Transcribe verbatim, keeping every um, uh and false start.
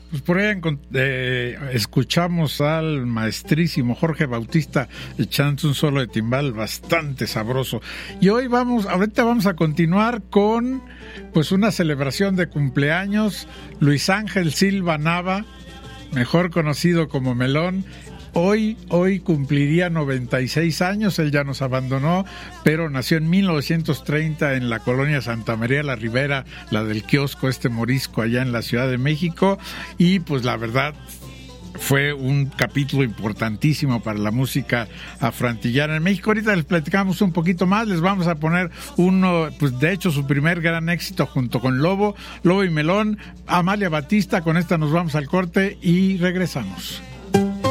Pues por ahí eh, escuchamos al maestrísimo Jorge Bautista echando un solo de timbal bastante sabroso. Y hoy vamos, ahorita vamos a continuar con pues una celebración de cumpleaños. Luis Ángel Silva Nava, mejor conocido como Melón. Hoy, hoy cumpliría noventa y seis años, él ya nos abandonó, pero nació en mil novecientos treinta en la colonia Santa María la Ribera, la del kiosco este morisco allá en la Ciudad de México, y pues la verdad fue un capítulo importantísimo para la música afroantillana en México. Ahorita les platicamos un poquito más, les vamos a poner uno, pues de hecho su primer gran éxito junto con Lobo, Lobo y Melón, Amalia Batista. Con esta nos vamos al corte y regresamos.